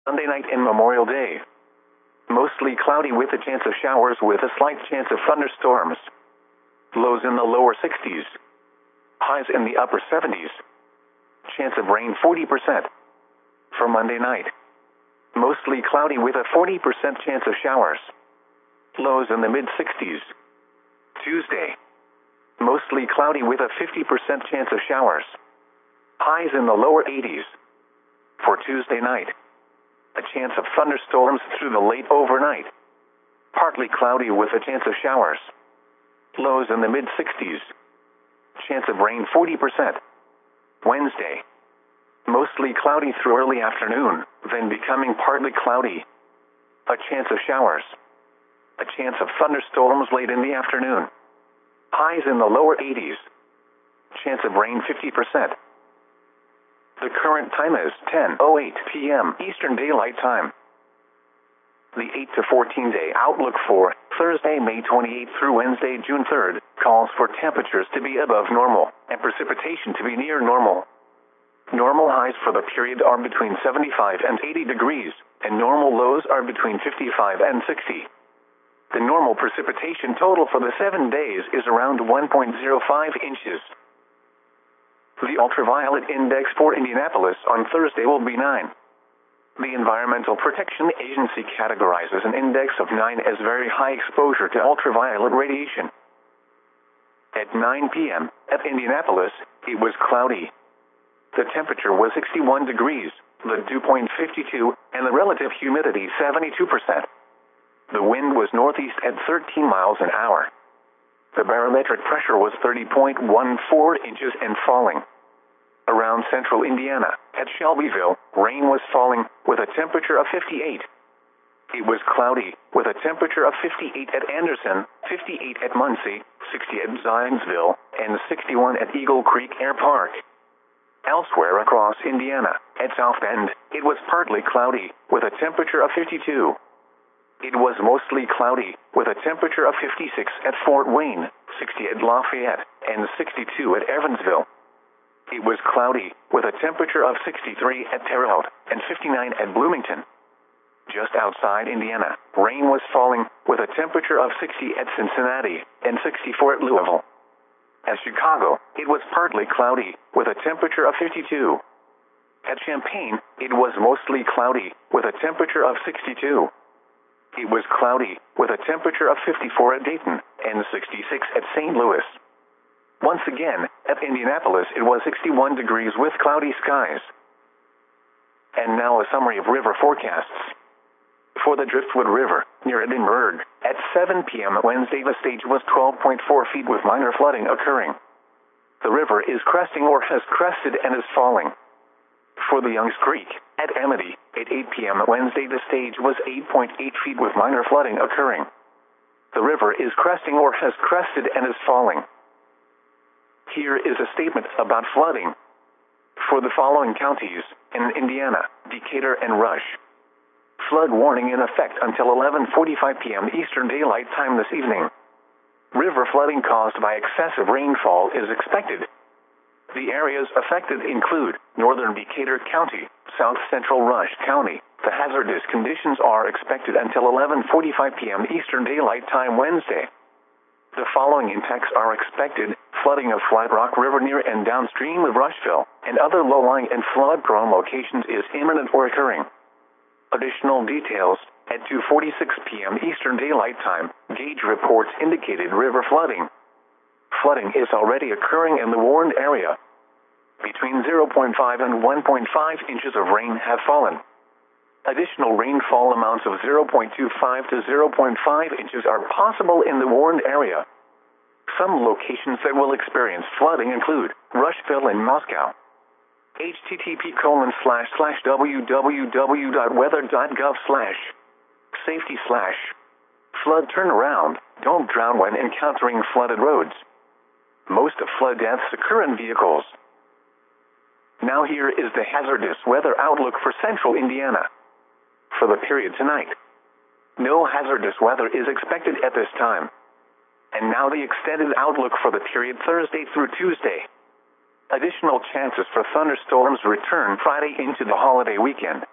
Sunday night and Memorial Day. Mostly cloudy with a chance of showers with a slight chance of thunderstorms. Lows in the lower 60s. Highs in the upper 70s. Chance of rain 40%. For Monday night. Mostly cloudy with a 40% chance of showers. Lows in the mid-60s. Tuesday. Mostly cloudy with a 50% chance of showers. Highs in the lower 80s. For Tuesday night. A chance of thunderstorms through the late overnight. Partly cloudy with a chance of showers. Lows in the mid-60s. Chance of rain 40%. Wednesday. Mostly cloudy through early afternoon, then becoming partly cloudy. A chance of showers. A chance of thunderstorms late in the afternoon. Highs in the lower 80s. Chance of rain 50%. The current time is 10:08 p.m. Eastern Daylight Time. The 8 to 14 day outlook for Thursday, May 28 through Wednesday, June 3rd, calls for temperatures to be above normal and precipitation to be near normal. Normal highs for the period are between 75 and 80 degrees, and normal lows are between 55 and 60. The normal precipitation total for the 7 days is around 1.05 inches. The ultraviolet index for Indianapolis on Thursday will be 9. The Environmental Protection Agency categorizes an index of 9 as very high exposure to ultraviolet radiation. At 9 p.m. at Indianapolis, it was cloudy. The temperature was 61 degrees, the dew point 52, and the relative humidity 72%. The wind was northeast at 13 miles an hour. The barometric pressure was 30.14 inches and falling. Around central Indiana, at Shelbyville, rain was falling, with a temperature of 58. It was cloudy, with a temperature of 58 at Anderson, 58 at Muncie, 60 at Zionsville, and 61 at Eagle Creek Air Park. Elsewhere across Indiana, at South Bend, it was partly cloudy, with a temperature of 52. It was mostly cloudy, with a temperature of 56 at Fort Wayne, 60 at Lafayette, and 62 at Evansville. It was cloudy, with a temperature of 63 at Terre Haute, and 59 at Bloomington. Just outside Indiana, rain was falling, with a temperature of 60 at Cincinnati, and 64 at Louisville. At Chicago, it was partly cloudy, with a temperature of 52. At Champaign, it was mostly cloudy, with a temperature of 62. It was cloudy, with a temperature of 54 at Dayton, and 66 at St. Louis. Once again, at Indianapolis it was 61 degrees with cloudy skies. And now a summary of river forecasts. For the Driftwood River, near Edinburgh, at 7 p.m. Wednesday the stage was 12.4 feet with minor flooding occurring. The river is cresting or has crested and is falling. For the Youngs Creek, at Amity, at 8 p.m. Wednesday the stage was 8.8 feet with minor flooding occurring. The river is cresting or has crested and is falling. Here is a statement about flooding. For the following counties, in Indiana, Decatur and Rush. Flood warning in effect until 11:45 p.m. Eastern Daylight Time this evening. River flooding caused by excessive rainfall is expected. The areas affected include northern Decatur County, south central Rush County. The hazardous conditions are expected until 11:45 p.m. Eastern Daylight Time Wednesday. The following impacts are expected: flooding of Flat Rock River near and downstream of Rushville, and other low-lying and flood-prone locations is imminent or occurring. Additional details: at 2:46 p.m. Eastern Daylight Time, gauge reports indicated river flooding. Flooding is already occurring in the warned area. Between 0.5 and 1.5 inches of rain have fallen. Additional rainfall amounts of 0.25 to 0.5 inches are possible in the warned area. Some locations that will experience flooding include Rushville and Moscow. http://www.weather.gov/safety/flood turnaround. Don't drown when encountering flooded roads. Most of flood deaths occur in vehicles. Now here is the hazardous weather outlook for central Indiana. For the period tonight, no hazardous weather is expected at this time. And now the extended outlook for the period Thursday through Tuesday. Additional chances for thunderstorms return Friday into the holiday weekend.